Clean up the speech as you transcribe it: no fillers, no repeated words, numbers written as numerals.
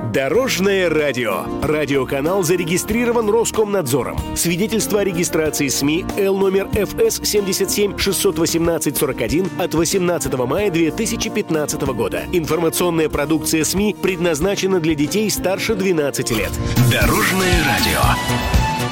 Дорожное радио. Радиоканал зарегистрирован Роскомнадзором. Свидетельство о регистрации СМИ Л номер ФС 77 618 41 от 18 мая 2015 года. Информационная продукция СМИ предназначена для детей старше 12 лет. Дорожное радио.